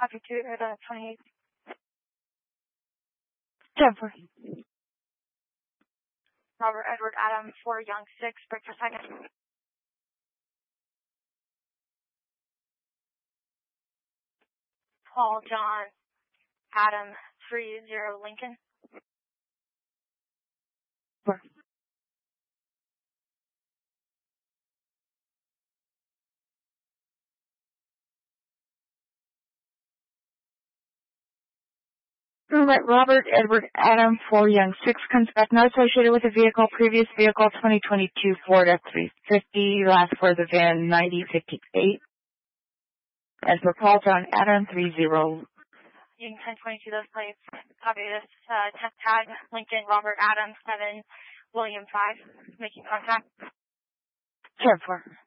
Copy 2, 28. 10-4. Robert Edward Adam 4 Young 6, break for second. Paul John Adam 30 Lincoln. 4. Robert Edward Adam 4 Young 6 comes back not associated with the vehicle. Previous vehicle 2022 Ford F-350. Last for the van 9058. And for Paul John Adam 30. Union 1022, those plates. Copy this. 10th tag Lincoln Robert Adam 7 William 5. Making contact. 10-4.